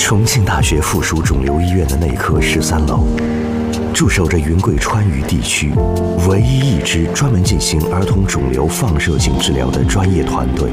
重庆大学附属肿瘤医院的内科13楼，驻守着云贵川渝地区唯一一支专门进行儿童肿瘤放射性治疗的专业团队。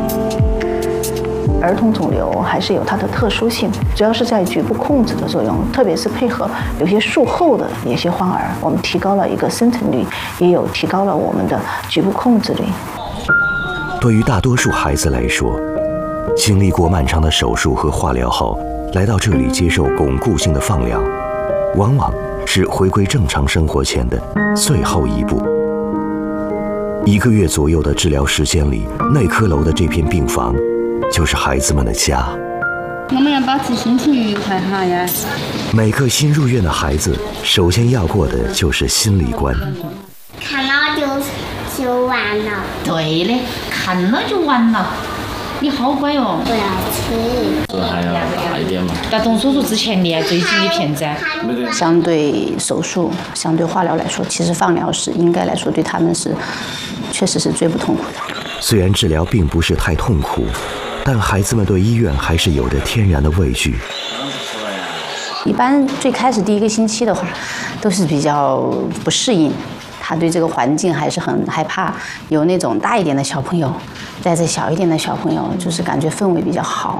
儿童肿瘤还是有它的特殊性，主要是在局部控制的作用，特别是配合有些术后的一些患儿，我们提高了一个生存率，也有提高了我们的局部控制率。 对于大多数孩子来说，经历过漫长的手术和化疗后，来到这里接受巩固性的放疗，往往是回归正常生活前的最后一步。1个月左右的治疗时间里，内科楼的这片病房就是孩子们的家。 我们要保持心情愉快哈呀。 每个新入院的孩子，首先要过的就是心理关。 看了就完了。 对的，看了就完了。你好乖哦。 不要吃。 这还要大一点嘛。 在动手术之前，你还追剧一片噻。 相对手术、相对化疗来说，其实放疗是应该来说对他们是，确实是最不痛苦的。 虽然治疗并不是太痛苦，但孩子们对医院还是有着天然的畏惧。 一般最开始第1个星期的话，都是比较不适应，他对这个环境还是很害怕。有那种大一点的小朋友，带着小一点的小朋友，就是感觉氛围比较好。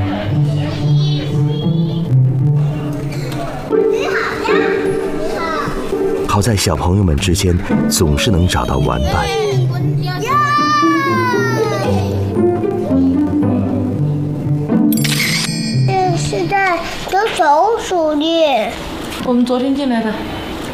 好在小朋友们之间总是能找到玩伴。 是在做手术的。 我们昨天进来的。